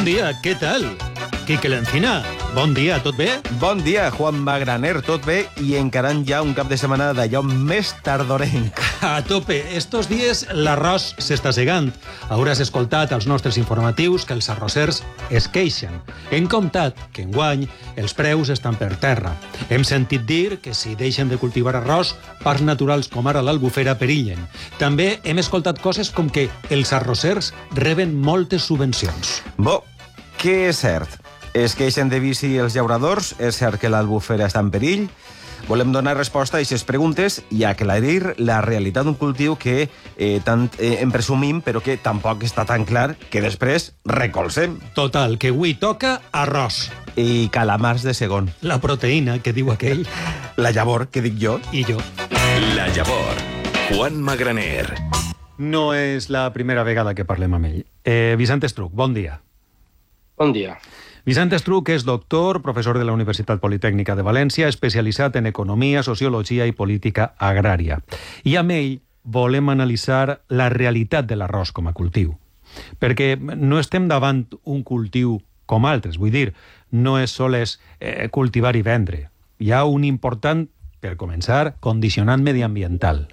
Bon dia, què tal? Quique l'Encina, bon dia, tot bé? Bon dia, Juan Magraner, tot bé? I encarant ja un cap de setmana d'allò més tardorenc. A tope, estos dies l'arròs s'està segant. Hauràs escoltat als nostres informatius que els arrossers es queixen. Hem comptat que enguany els preus estan per terra. Hem sentit dir que si deixen de cultivar arròs, parcs naturals com ara l'Albufera perillen. També hem escoltat coses com que els arrossers reben moltes subvencions. Bo, què és cert? Es queixen de bici els llauradors? És cert que l'Albufera està en perill? Volem donar resposta a aquestes preguntes i aclarir la realitat d'un cultiu que tant en presumim, però que tampoc està tan clar que després recolzem. Total, que avui toca arròs. I calamars de segon. La proteïna, que diu aquell. La llavor, que dic jo. I jo. La Llavor, Juan Magraner. No és la primera vegada que parlem amb ell. Vicent Estruc, bon dia. Bon dia. Vicent Estruc és doctor, professor de la Universitat Politècnica de València, especialitzat en economia, sociologia i política agrària. I amb ell volem analitzar la realitat de l'arròs com a cultiu. Perquè no estem davant un cultiu com altres, vull dir, no és sols cultivar i vendre. Hi ha un important, per començar, condicionant mediambiental.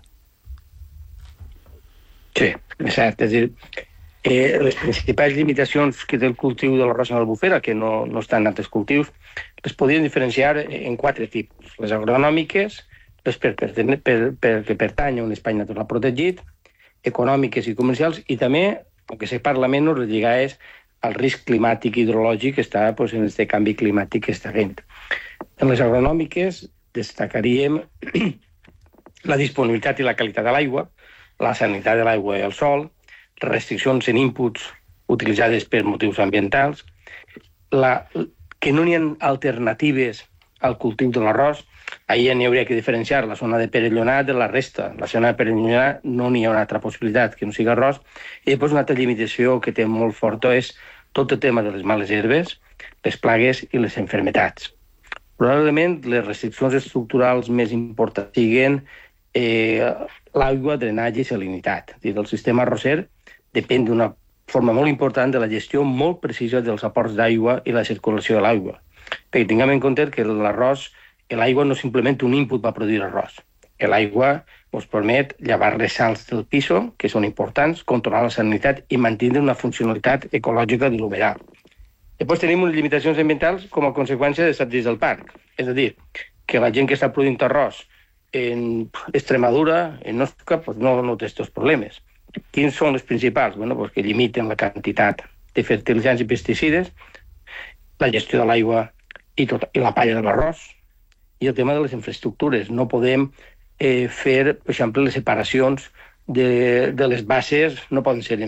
Sí, és cert. És a dir, les principals limitacions que té el cultiu de l'arròs en l'Albufera, que no estan en altres cultius, les podien diferenciar en 4 tipus. Les agronòmiques, les perquè pertany a un espai natural protegit, econòmiques i comercials, i també, el que se parla menys, les lligades al risc climàtic i hidrològic que està en aquest canvi climàtic que està fent. En les agronòmiques destacaríem la disponibilitat i la qualitat de l'aigua, la sanitat de l'aigua i el sol, restriccions en inputs utilitzades per motius ambientals, que no n'hi ha alternatives al cultiu de l'arròs. Ahir n'hi hauria que diferenciar la zona de Perellonat de la resta. La zona de Perellonat no n'hi ha una altra possibilitat que no sigui arròs. I després una altra limitació que té molt forta és tot el tema de les males herbes, les plagues i les enfermetats. Probablement les restriccions estructurals més importants siguin l'aigua, drenatge i salinitat. El sistema arrosser depèn d'una forma molt important de la gestió molt precisa dels aports d'aigua i la circulació de l'aigua. Perquè tinguem en compte que l'arròs, l'aigua no és simplement un input per produir arròs. L'aigua ens permet llevar les sals del piso, que són importants, controlar la salinitat i mantenir una funcionalitat ecològica de l'humedal. Després tenim unes limitacions ambientals com a conseqüència de estar dins del parc. És a dir, que la gent que està produint arròs en Extremadura, en Osca, no té aquests problemes. Quins són els principals? Que limiten la quantitat de fertilitzants i pesticides, la gestió de l'aigua i la palla de l'arròs, i el tema de les infraestructures. No podem fer, per exemple, les separacions de les bases, no poden ser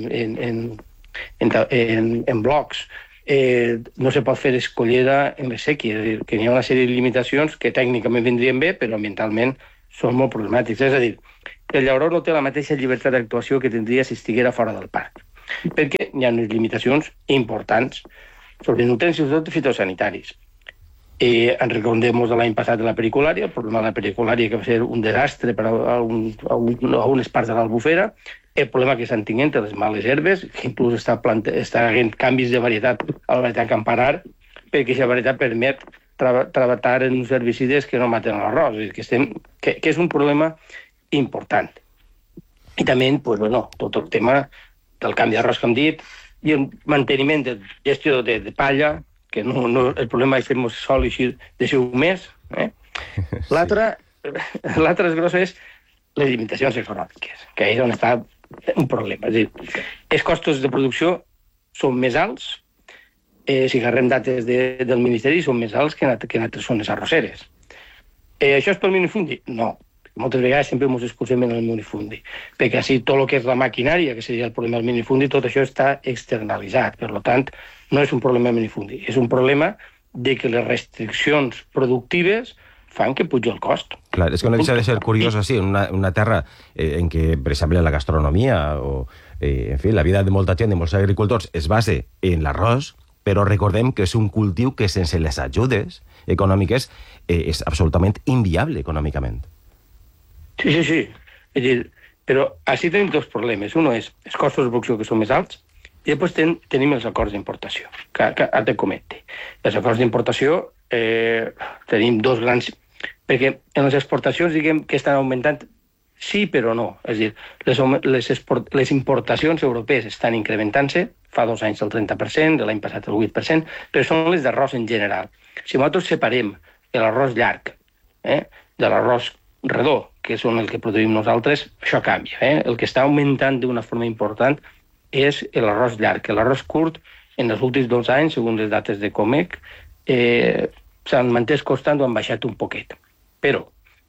en blocs. No se pot fer escollera en les sèquies, és a dir, que hi ha una sèrie de limitacions que tècnicament vindrien bé, però ambientalment són molt problemàtics. És a dir, el llaurador no té la mateixa llibertat d'actuació que tindria si estiguera fora del parc, perquè hi ha unes limitacions importants sobre nutrients i sobretot fitosanitaris. Ens recordem de l'any passat de la periculària, el problema de la periculària que va ser un desastre per a algunes parts de l'Albufera, el problema que estan tinguent les males herbes, que inclús està havent canvis de varietat a la varietat campanar, perquè aquesta varietat permet treballar en uns herbicides que no maten l'arròs, que és un problema important. I també tot el tema del canvi d'arròs que hem dit i el manteniment de gestió de palla, que el problema és fer-nos sol i deixeu més. L'altre grosso és les limitacions econòmiques, que és on està un problema. És a dir, els costos de producció són més alts, si agarrem dates del Ministeri, són més alts que en altres zones arrosseres. Això és pel minifundi? No. Moltes vegades sempre ens excusem en el minifundi, perquè així tot el que és la maquinària, que seria el problema del minifundi, tot això està externalitzat. Per tant, no és un problema del minifundi, és un problema de que les restriccions productives fan que pugi el cost. Clar, és que no deixa de ser curiós així, una terra en què, per exemple, la gastronomia o, en fi, la vida de molta gent, de molts agricultors, es base en l'arròs, però recordem que és un cultiu que sense les ajudes econòmiques és absolutament inviable econòmicament. Sí. És a dir, però així tenim dos problemes. Un és els costos de producció que són més alts I després tenim els acords d'importació, que ara te comento. Els acords d'importació tenim dos grans... Perquè en les exportacions, diguem que estan augmentant, sí, però no. És a dir, les importacions europees estan incrementant-se, fa 2 anys el 30%, l'any passat el 8%, però són les d'arròs en general. Si nosaltres separem l'arròs llarg de l'arròs redó, que són el que produïm nosaltres, això canvia. El que està augmentant d'una forma important és l'arròs llarg. L'arròs curt, en els últims 2 anys, segons les dates de Comec, s'han mantès costant o han baixat un poquet. Però,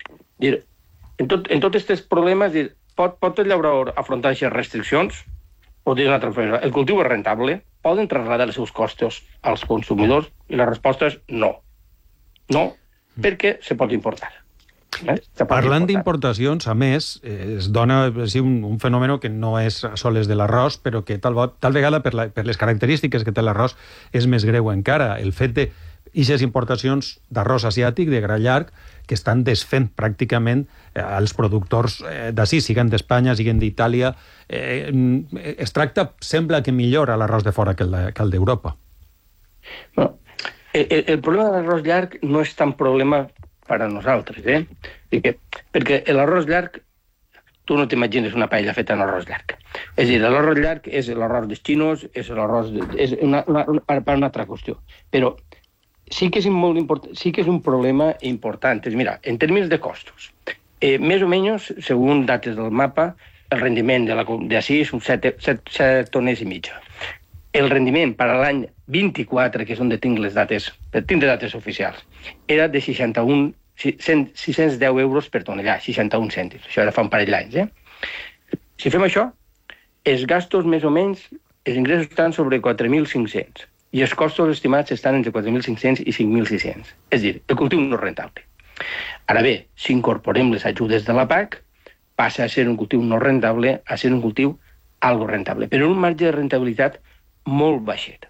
en tots aquests problemes, pot el llaurador afrontar aquestes restriccions? O dir una altra cosa, el cultiu és rentable? Poden traslladar els seus costos als consumidors? I la resposta és no. No, perquè se pot importar. Parlant d'importacions, a més, es dona un fenomen que no és sols de l'arròs, però que tal vegada per les característiques que té l'arròs és més greu encara. El fet de aquestes importacions d'arròs asiàtic, de gra llarg, que estan desfent pràcticament els productors d'ací, siguin d'Espanya, siguin d'Itàlia. Es tracta, sembla que millor a l'arròs de fora que el d'Europa. Bueno, el problema de l'arròs llarg no és tan problema per a nosaltres, perquè l'arròs llarg, tu no t'imagines una paella feta en arròs llarg. És a dir, l'arròs llarg és l'arròs dels xinos, és l'arròs... És per una altra qüestió. Però sí que és molt important, sí que és un problema important. Mira, en termes de costos, més o menys, segons dates del mapa, el rendiment d'ací és uns 7 tones i mitja. El rendiment per a l'any 24, que és on tinc les dates, per tindre dates oficials, era de 610 euros per tonellà, 61 cèntims. Això era fa un parell d'anys. Si fem això, els gastos més o menys, els ingressos estan sobre 4.500 i els costos estimats estan entre 4.500 i 5.600. És a dir, el cultiu no és rentable. Ara bé, si incorporem les ajudes de la PAC, passa a ser un cultiu no rentable a ser un cultiu algo rentable, però un marge de rentabilitat molt baixet.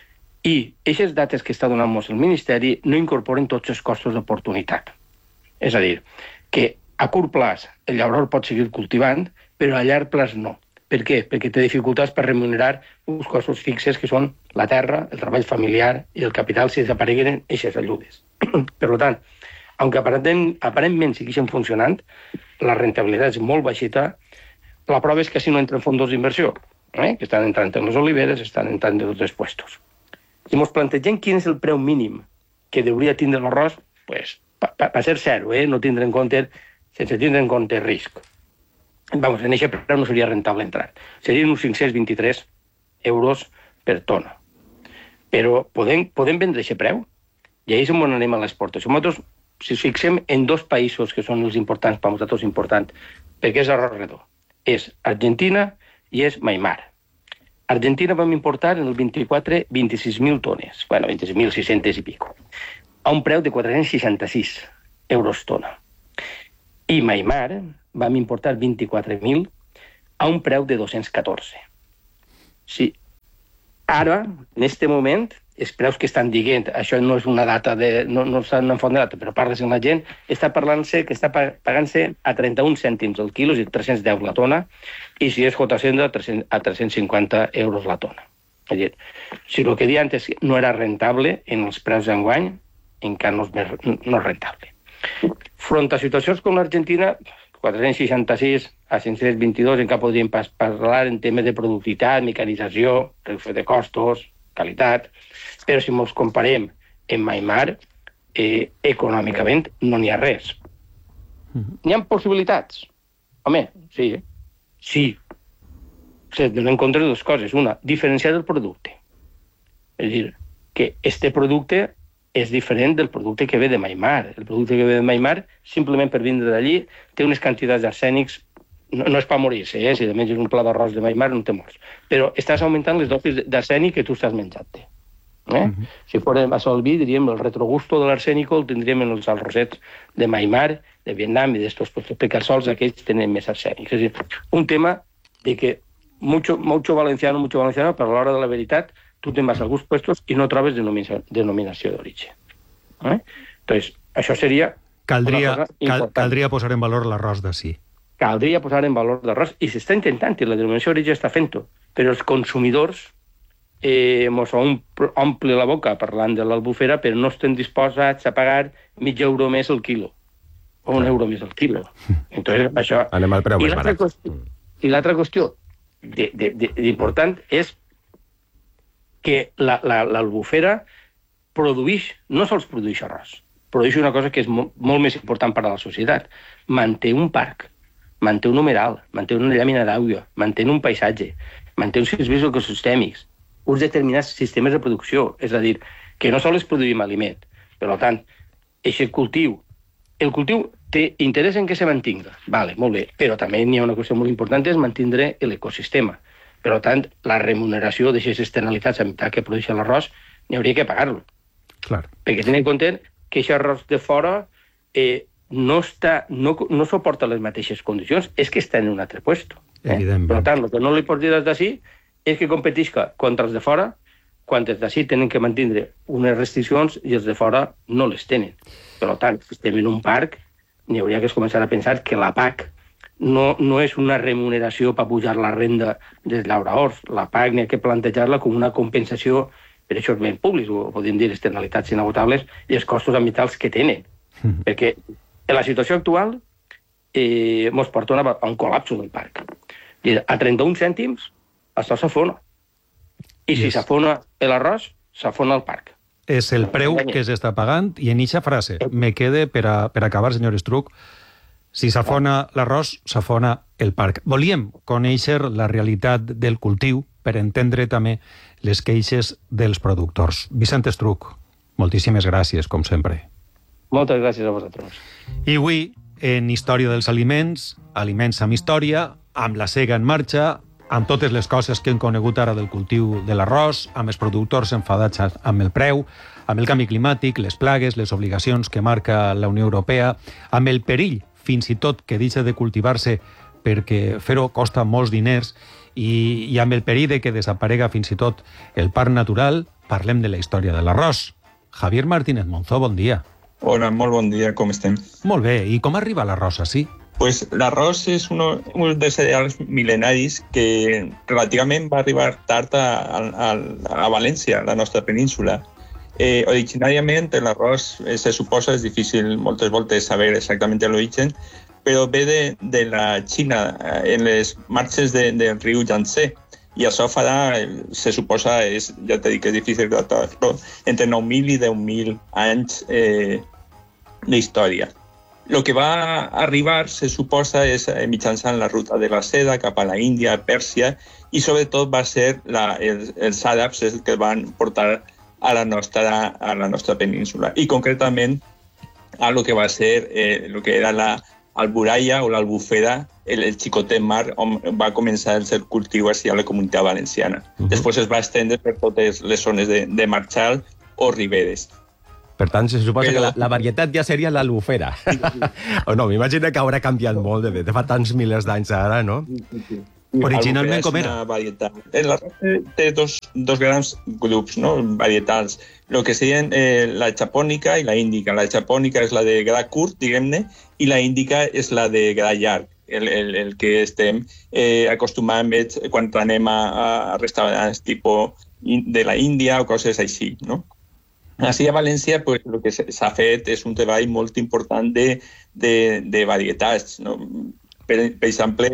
I aquestes dates que està donant-nos el Ministeri no incorporen tots els costos d'oportunitat. És a dir, que a curt plaç el llaurador pot seguir cultivant, però a llarg plaç no. Per què? Perquè té dificultats per remunerar uns costos fixes que són la terra, el treball familiar i el capital si desapareguen aquestes ajudes. Per tant, aunque aparentment segueixen funcionant, la rentabilitat és molt baixeta. La prova és que si no entren fondos d'inversió, que estan entrant en les oliveres, estan entrant en tots els puestos. Si ens plantegem quin és el preu mínim que hauria tindre l'arròs, pues, va ser zero, no tindre en compte, sense tindre en compte risc. Vamos, en aquest preu no seria rentable entrar. Serien uns 523 euros per tona. Però podem vendre aquest preu? I ahir és on anem a l'exportació. Nosaltres, si ens fixem en 2 països que són els importants, per nosaltres importants, perquè és arròs redó, és Argentina i és Myanmar. Argentina vam importar en el 24 26.000 tones, 26.600 i pico, a un preu de 466 euros tona. I Myanmar vam importar 24.000 a un preu de 214. Sí. Ara, en aquest moment, els preus que estan dient, això no és una data, no estan en font de data, però parles amb la gent, està parlant-se que està pagant-se a 31 cèntims el quilo, és a dir, 310 la tona, i si és J-Senda, a 350 euros la tona. És a dir, si el que deia antes no era rentable en els preus d'enguany, encara no és rentable. Front a situacions com l'Argentina, 466 a 522, encara podríem parlar en temes de productivitat, mecanització, reducció de costos, qualitat, però si ens comparem amb Myanmar, econòmicament no n'hi ha res. N'hi ha possibilitats? Home, sí. Sí. Se donen en compte de 2 coses. Una, diferenciar el producte. És a dir, que este producte és diferent del producte que ve de Myanmar. El producte que ve de Myanmar, simplement per vindre d'allí, té unes quantitats d'arsènics, no és per morir-se, si de menys un pla d'arròs de Myanmar no te mors, però estàs augmentant les dosis d'arsènic que tu estàs menjant-te. Si fórem a Solví, diríem el retrogusto de l'arsènico el tindríem en els arrosets de Myanmar, de Vietnam i d'estos puestos, perquè els sols aquells tenen més arsènic. És a dir, un tema de que mucho valenciano, però a l'hora de la veritat tu te'n vas a alguns puestos i no trobes denominació d'origen. Entonces, això seria... Caldria posar en valor l'arròs d'ací. Caldria posar en valor l'arròs, i s'està intentant, i la denominació d'origen està fent-ho, però els consumidors mos omple la boca parlant de l'Albufera, però no estem disposats a pagar mig euro més el quilo, o un euro més el quilo. Entonces, això... Anem al preu més barat. I l'altra qüestió important és que l'Albufera produeix, no sols produeix arròs, produeix una cosa que és molt més important per a la societat. Manté un parc, manté un humeral, manté una llàmina d'aigua, manté un paisatge, manté uns serveis ecosistèmics, uns determinats sistemes de producció. És a dir, que no sols produïm aliment. Per tant, el cultiu té interès en que se mantinga. Vale, molt bé. Però també n'hi ha una qüestió molt important, és mantindre l'ecosistema. Per tant, la remuneració d'aquestes externalitats a meitat que produeix l'arròs, n'hi hauria que pagar-lo. Clar. Perquè tenen en compte que aquest arròs de fora no suporta les mateixes condicions, és que està en un altre puesto. Evidentment. Per tant, el que no li pots dir des d'ací és que competisca contra els de fora, quan els d'ací tenen que mantenir unes restriccions i els de fora no les tenen. Per tant, si estem en un parc, n'hi hauria que començar a pensar que la PAC no és una remuneració per pujar la renda dels llauradors. La PAC n'hi ha que plantejar-la com una compensació per això els béns públics, o podem dir externalitats inagotables, i els costos ambientals que tenen. Perquè en la situació actual ens porta a un col·lapse del parc. A 31 cèntims això s'afona. I si s'afona l'arròs, s'afona el parc. És el preu que s'està pagant, i en eixa frase me quede per acabar, senyor Estruch, si s'afona l'arròs, s'afona el parc. Volíem conèixer la realitat del cultiu per entendre també les queixes dels productors. Vicent Estruch, moltíssimes gràcies, com sempre. Moltes gràcies a vosaltres. I avui, en Història dels Aliments, Aliments amb Història, amb la sega en marxa, amb totes les coses que hem conegut ara del cultiu de l'arròs, amb els productors enfadats amb el preu, amb el canvi climàtic, les plagues, les obligacions que marca la Unió Europea, amb el perill, fins i tot, que deixa de cultivar-se perquè fer-ho costa molts diners, i amb el perill de que desaparega fins i tot el parc natural, parlem de la història de l'arròs. Javier Martínez Monzó, bon dia. Hola, molt bon dia, com estem? Molt bé, i com arriba l'arròs així? Pues l'arròs és un dels cereals mil·lenaris que relativament va arribar tard a València, la nostra península. Originàriament l'arròs se suposa, és difícil moltes voltes saber exactament l'origen, però ve de la Xina, en les marxes del riu Yangtze. I això farà, se suposa, ja t'he dit que és difícil datar, però entre 9.000 i 10.000 anys d'història. El que va arribar, se suposa, és mitjançant la ruta de la seda cap a la Índia, Pèrsia, i sobretot va ser els àrabs els que van portar a la nostra península. I concretament a el que va ser el que era l'Alburaya o l'Albufera, el xicotet mar, on va començar el seu cultiu a la comunitat valenciana. Després es va estendre per totes les zones de Marchal o Riberes. Per tant, se suposa que la varietat ja seria l'Albufera. O no, m'imagino que haurà canviat molt de fa tants milers d'anys ara, no? Originalment com era? L'arròs té dos grans grups, no? Varietals. El que serien la japònica i la índica. La japònica és la de gra curt, diguem-ne, i la índica és la de gra llarg, el que estem acostumant quan anem a restaurants tipus de la Índia o coses així, no? Així a València, pues, el que s'ha fet és un treball molt important de varietats, no? Per exemple,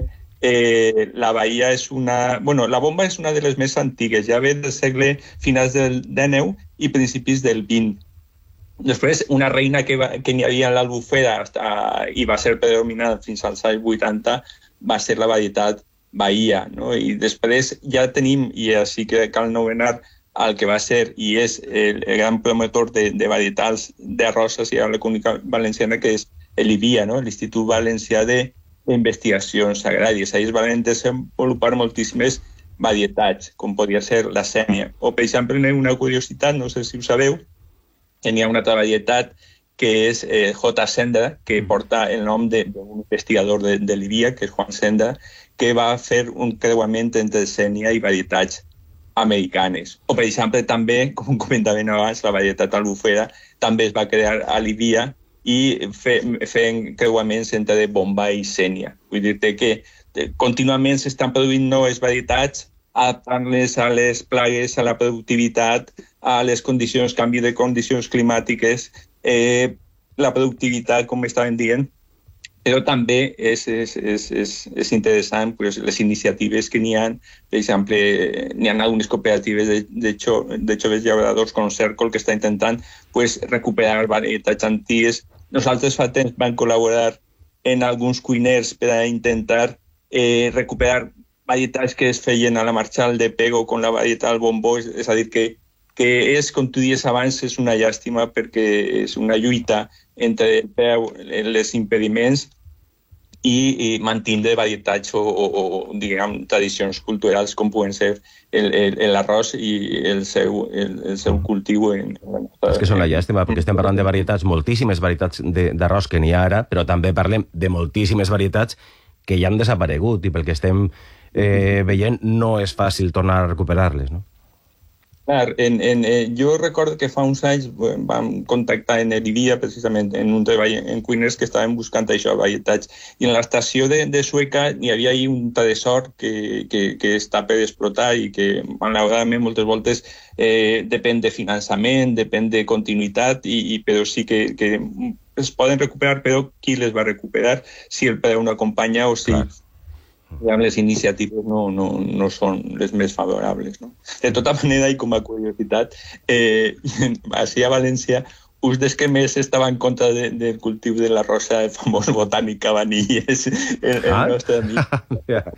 la bahia és una... Bueno, la bomba és una de les més antigues, ja ve del segle finals del XIX i principis del XX. Després, una reina que n'hi havia a l'Albufera i va ser predominant fins als anys 80 va ser la varietat bahia, no? I després ja tenim, i així que cal anomenar el que va ser i és el gran promotor de varietals d'arròs a la comunitat valenciana, que és l'IVIA, no? l'Institut Valencià d'Investigacions Agràries. Ahí es van desenvolupar moltíssimes varietats, com podria ser la sènia. O, per exemple, una curiositat, no sé si ho sabeu, que n'hi ha una altra varietat que és J. Sendra, que porta el nom d'un investigador de l'IVIA, que és Juan Sendra, que va fer un creuament entre sènia i varietats americanes. O, per exemple, també, com comentaven abans, la varietat albufera també es va crear a l'IVIA i fent creuaments entre Bombay i Sènia. Vull dir-te que contínuament s'estan produint noves varietats adaptant-les a les plagues, a la productivitat, a les condicions, canvi de condicions climàtiques, la productivitat, com estàvem dient, però també és interessant pues, les iniciatives que n'hi ha. Per exemple, n'hi ha algunes cooperatives de joves llauradors com Cèrcol que està intentant pues, recuperar varietats antigues. Nosaltres fa temps vam col·laborar en alguns cuiners per a intentar recuperar varietats que es feien a la Marchal de Pego con la varietat Bombó, és a dir, que és, com tu dies abans, és una llàstima perquè és una lluita entre els impediments i mantindre varietats o diguem, tradicions culturals com poden ser l'arròs i el seu cultiu. És que són la llàstima, perquè estem parlant de varietats, moltíssimes varietats d'arròs que n'hi ha ara, però també parlem de moltíssimes varietats que ja han desaparegut i pel que estem veient no és fàcil tornar a recuperar-les, no? Clar, jo recordo que fa uns anys vam contactar en l'Iria, precisament, en un treball en cuiners que estaven buscant això, varietats. I en l'estació de Sueca hi havia un tresor que està per explotar i que, malauradament, moltes voltes depèn de finançament, depèn de continuïtat, però sí que es poden recuperar, però qui les va recuperar? Si el preu no acompanya o si... les iniciatives no són les més favorables. No? De tota manera, i com a curiositat, així a València, un dels que més estava en contra del cultiu de la rosa, el famós botànic Cabanilles, el nostre amic.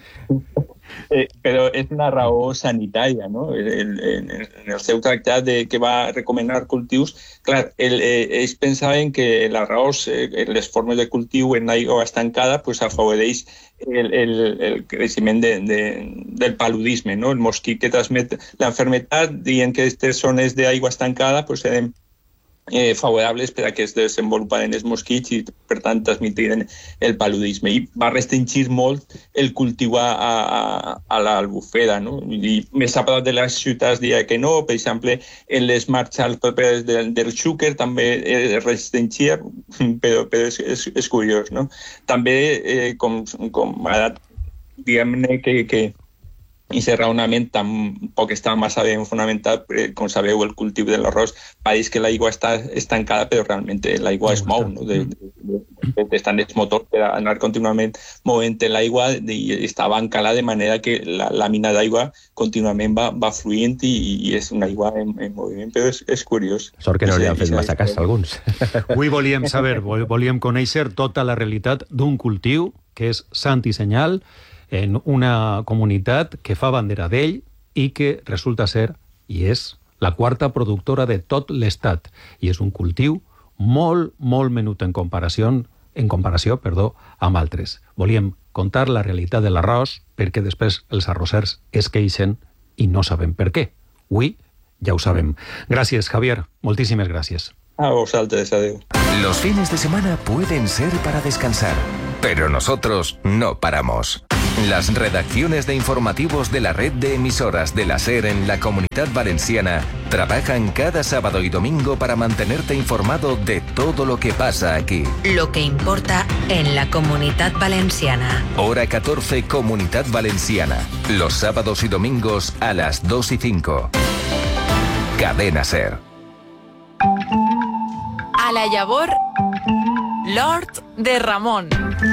Però és una raó sanitària, no? En el seu tractat que va recomanar cultius, clar, ells pensaven que l'arròs, les formes de cultiu en aigua estancada, pues, afavoreix el creixement del paludisme, no? El mosquit que transmet l'enfermetat, dient que aquestes zones d'aigua estancada pues, eren favorables per a que es desenvoluparen els mosquits i, per tant, transmitiren el paludisme. I va restringir molt el cultiu a l'Albufera, no? I més a prop de les ciutats diria que no. Per exemple, en les marxals properes del Xúquer també es restringia, però és curiós, no? També, com ara, diguem-ne que i aquest raonament tampoc està massa ben fonamentat. Com sabeu, el cultiu de l'arròs pareix que l'aigua està estancada, però realment l'aigua es mou, no? Estan els motors per anar contínuament movent l'aigua i està bancada, de manera que la làmina d'aigua contínuament va fluint i és una aigua en moviment, però és curiós. Sort que no li han fet massa cas a alguns. Avui volíem saber, volíem conèixer tota la realitat d'un cultiu que és sant i senyal en una comunitat que fa bandera d'ell i que resulta ser, i és, la quarta productora de tot l'estat. I és un cultiu molt menut en comparació, amb altres. Volíem contar la realitat de l'arròs perquè després els arrossers es queixen i no sabem per què. Avui ja ho sabem. Gràcies, Javier. Moltíssimes gràcies. A vosaltres, adeu. Los fines de semana pueden ser para descansar, pero nosotros no paramos. Las redacciones de informativos de la red de emisoras de la SER en la Comunidad Valenciana trabajan cada sábado y domingo para mantenerte informado de todo lo que pasa aquí. Lo que importa en la Comunidad Valenciana. Hora 14, Comunidad Valenciana. Los sábados y domingos a las 2:05. Cadena SER. A la llavor, Lord de Ramon.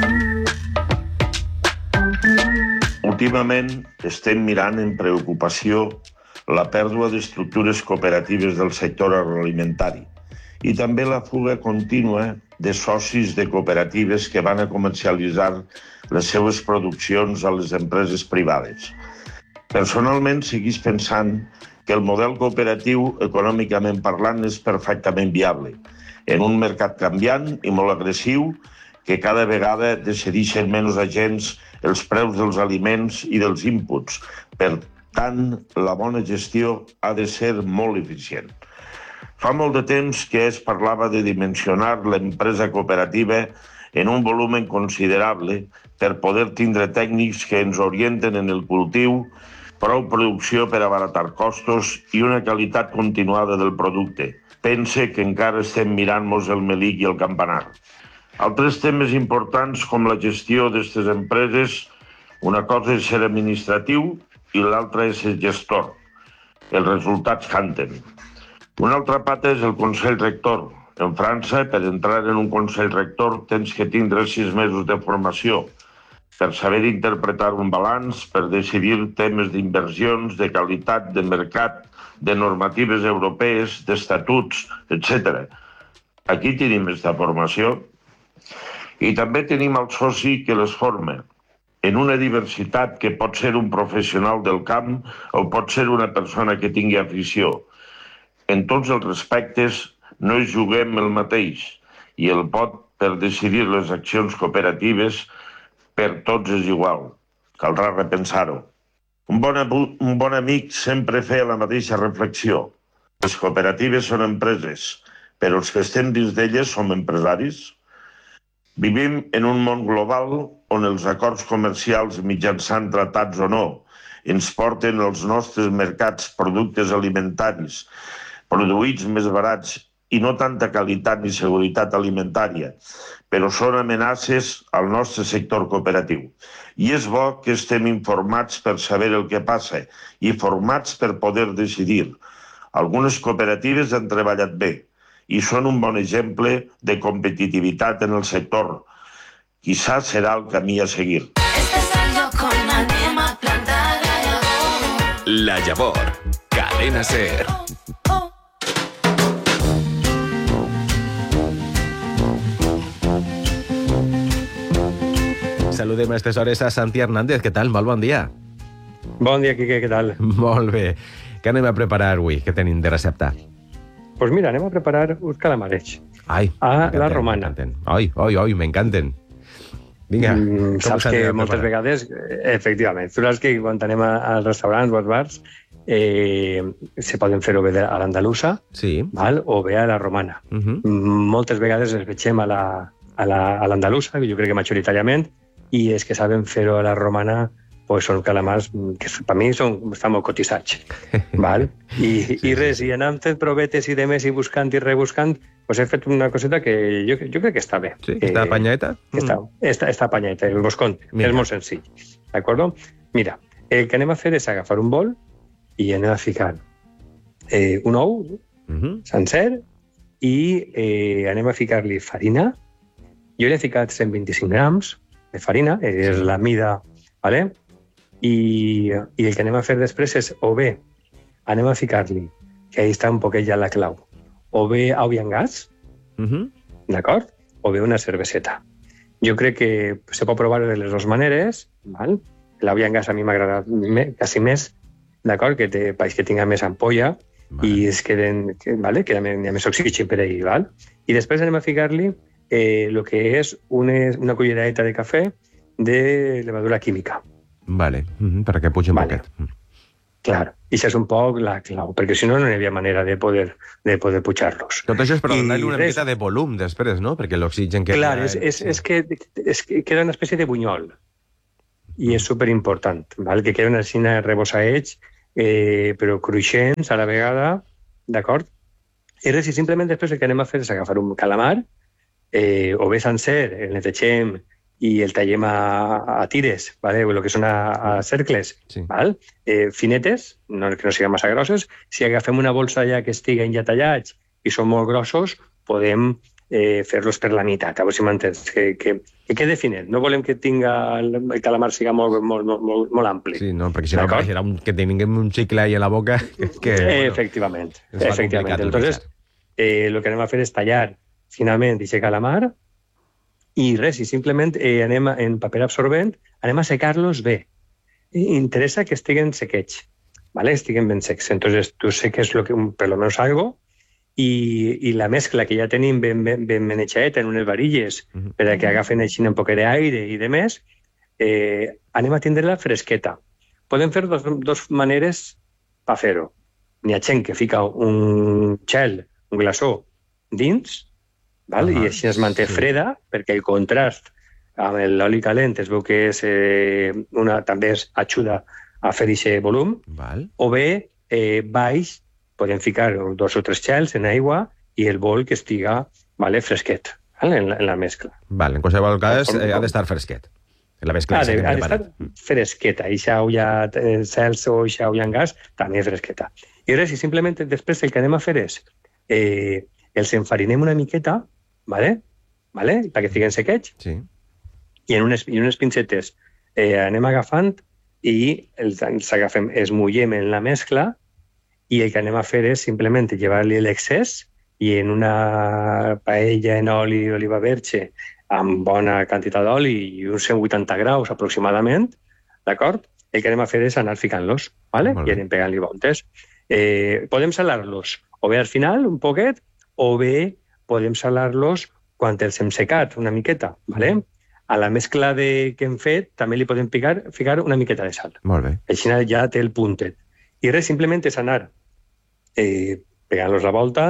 Últimament estem mirant amb preocupació la pèrdua d'estructures cooperatives del sector agroalimentari i també la fuga contínua de socis de cooperatives que van a comercialitzar les seues produccions a les empreses privades. Personalment, seguís pensant que el model cooperatiu, econòmicament parlant, és perfectament viable en un mercat canviant i molt agressiu que cada vegada decideixen menys agents els preus dels aliments i dels inputs. Per tant, la bona gestió ha de ser molt eficient. Fa molt de temps que es parlava de dimensionar l'empresa cooperativa en un volum considerable per poder tindre tècnics que ens orienten en el cultiu, prou producció per abaratar costos i una qualitat continuada del producte. Pense que encara estem mirant-nos el melic i el campanar. Altres temes importants com la gestió d'aquestes empreses, una cosa és ser administratiu i l'altra és el gestor. Els resultats canten. Una altra pata és el Consell Rector. En França, per entrar en un Consell Rector tens que tindre 6 mesos de formació per saber interpretar un balanç, per decidir temes d'inversions, de qualitat, de mercat, de normatives europees, d'estatuts, etc. Aquí tenim aquesta formació i també tenim el soci que les forma en una diversitat que pot ser un professional del camp o pot ser una persona que tingui afició. En tots els respectes no hi juguem el mateix i el pot per decidir les accions cooperatives per tots és igual. Caldrà repensar-ho. Un bon amic sempre feia la mateixa reflexió. Les cooperatives són empreses, però els que estem dins d'elles som empresaris. Vivim en un món global on els acords comercials, mitjançant tratats o no, ens porten als nostres mercats productes alimentaris, produïts més barats i no tanta qualitat ni seguretat alimentària, però són amenaces al nostre sector cooperatiu. I és bo que estem informats per saber el que passa i formats per poder decidir. Algunes cooperatives han treballat bé i són un bon exemple de competitivitat en el sector. Quizás serà el camí a seguir. La Llavor, Cadena SER. Saludem a aquestes hores a Santi Hernández. Què tal? Molt bon dia. Bon dia, Quique, què tal? Molt bé. Què anem a preparar avui? Què tenim de recepta? Pues mira, anem a preparar uns calamarets. Ai, a la romana. Ai, m'encanten. Vinga, saps que moltes vegades, efectivament, tu saps que quan anem als restaurants o als bars se poden fer o bé a l'andalusa, sí, val? O bé a la romana. Moltes vegades els veiem a l'andalusa, que jo crec que majoritàriament, i és que saben fer-ho a la romana, pues són calamars que per mi estan molt cotitzats. Val? I res, i anant fent provetes i demés i buscant i rebuscant, pues he fet una coseta que jo crec que està bé. Sí, que està apanyeta? Està apanyeta, el boscont. És molt senzill. D'acord? Mira, el que anem a fer és agafar un bol i anem a ficar un ou sencer i anem a ficar-li farina. Jo li he ficat 125 grams de farina, és la mida, vale? I el que anem a fer després és o bé anem a ficar-li, que ahí està un poquet ja la clau, o bé au i en gas, d'acord? O bé una cerveseta. Jo crec que se pot provar de les dues maneres, val? L'au i en gas a mi m'agrada quasi més, d'acord? Que tinga més ampolla i es queden, vale? Que hi ha més oxigen per ahí, val? I després anem a ficar-li el que és una culleradeta de cafè de levadura química. Vale, perquè pugi un poquet. Clar, i això és un poc la clau, perquè si no, no hi havia manera de poder pujar-los. Tot això és per donar-li una miqueta de volum després, no? Perquè l'oxigen que... Clar, és que queda una espècie de bunyol, i és superimportant, val? Que queda una cina rebossaets, però cruixents a la vegada, d'acord? I res, i simplement després el que anem a fer és agafar un calamar, o bé sencer, el netegem i el tallem a tires, ¿vale? O el que són a cercles, sí. ¿Val? Finetes, que no siguin massa grosses. Si agafem una bolsa ja que estiguen ja tallats i són molt grossos, podem fer-los per la meitat. A veure si m'entens, que quede finet. No volem que tinga el calamar siga molt ampli. Sí, no, perquè si no pareixerà que tinguem un xicle ahí a la boca. Efectivament. Entonces, el que anem a fer és tallar finalment aquest calamar i res, i simplement anem en paper absorbent, anem a secar-los bé. Interessa que estiguen sequets, ¿vale? Estiguen ben secs. Entonces, tu seques per lo menos algo i la mescla que ja tenim ben menejada en unes varilles per a que agafen així un poc d'aire i de més, anem a tindre-la fresqueta. Podem fer dos maneres per fer-ho. N'hi ha gent que fica un gel, un glaçó dins, val? I així es manté freda, perquè el contrast amb l'oli calent es veu que també ajuda a fer aquest volum. O bé, baix, podem ficar 2 o 3 gels en aigua i el bol que estiga fresquet en la mescla. En qualsevol cas, ha d'estar fresquet. La mescla ha d'estar fresqueta, i si hi ha celso, i si hi ha gas, també fresqueta. I res, i simplement després el que anem a fer és els enfarinem una miqueta, ¿vale? Perquè estiguen sequets, i en unes pincetes anem agafant i els agafem, els mullem en la mescla, i el que anem a fer és simplement llevar-li l'excés i en una paella en oli d'oliva verge amb bona quantitat d'oli i uns 180 graus aproximadament, d'acord? El que anem a fer és anar ficant-los, ¿vale? I anem pegant-li voltes. Podem salar-los o bé al final, un poquet, o bé podem salar-los quan els hem secat una miqueta, ¿vale? A la mescla que hem fet també li podem ficar una miqueta de sal. Molt bé. Així ja té el puntet. I res, simplement és anar pegant-los la volta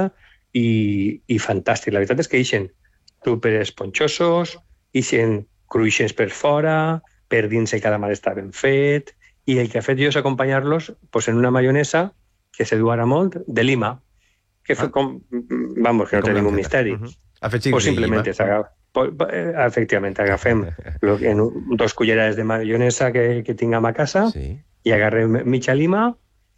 i fantàstic. La veritat és que ixen super esponjosos, ixen cruixents per fora, per dins el calamar està ben fet, i el que he fet jo és acompanyar-los en una maionesa que se du ara molt, de lima, que vamos, que no té ningú misteri. O simplement efectivament agafem en 2 cullerades de maionesa que tinguem a casa i agarrem mitja lima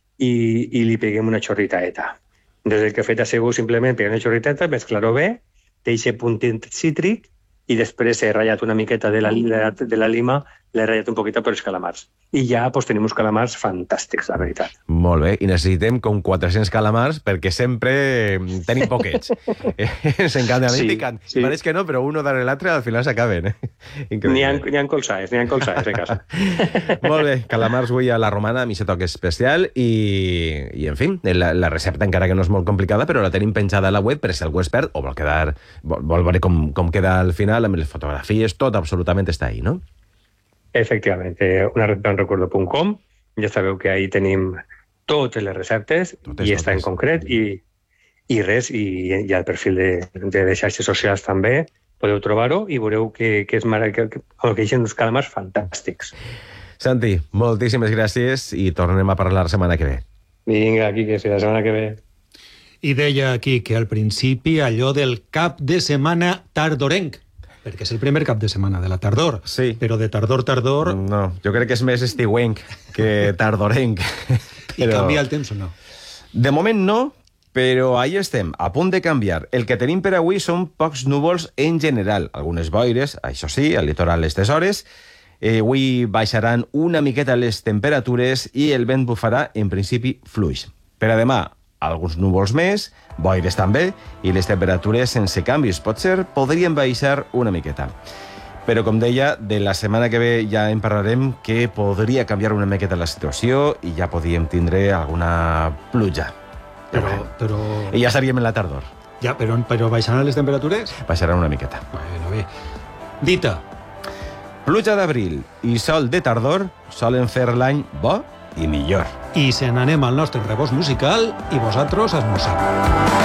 i li peguem una xorritaeta. Des del que he fet a segur simplement pegar una xorritaeta, mesclar-ho bé, deixe puntet cítric i després he ratllat una miqueta de la lima, l'he ratllat un poquet per els calamars. I ja tenim uns calamars fantàstics, la veritat. Molt bé, i necessitem com 400 calamars perquè sempre tenim poquets. Ens encanta, a mi picant. Pareix que no, però uno darrere l'altre al final s'acaben. N'hi ha colzades en casa. Molt bé, calamars avui a la romana, a mi se toca especial i en fi, la recepta encara que no és molt complicada, però la tenim penjada a la web per si algú es perd o vol veure com queda al final, amb les fotografies, tot absolutament està ahí, no? Efectivament, unareceptaenrecuerdo.com, ja sabeu que ahí tenim totes les receptes i està en concret i res, i al perfil de les xarxes socials també podeu trobar-ho i veureu que eixen uns calamars fantàstics. Santi, moltíssimes gràcies i tornem a parlar la setmana que ve. Vinga, Quique, la setmana que ve. I deia aquí que al principi allò del cap de setmana tardorenc, perquè és el primer cap de setmana de la tardor. Sí. Però de tardor... No, jo crec que és més estiuenc que tardorenc. I canvia el temps o no? De moment no, però ahí estem, a punt de canviar. El que tenim per avui són pocs núvols en general. Algunes boires, això sí, al litoral a aquestes hores. Avui baixaran una miqueta les temperatures i el vent bufarà, en principi, fluix. Per a demà, alguns núvols més, boires també, i les temperatures sense canvis. Potser podrien baixar una miqueta. Però, com deia, de la setmana que ve ja en parlarem que podria canviar una miqueta la situació i ja podríem tindre alguna pluja. Però... I ja estaríem en la tardor. Ja, però baixaran les temperatures? Baixaran una miqueta. Bueno, bé. Dita. Pluja d'abril i sol de tardor solen fer l'any bo i millor. I se n'anem al nostre rebost musical i vosaltres esmorzar.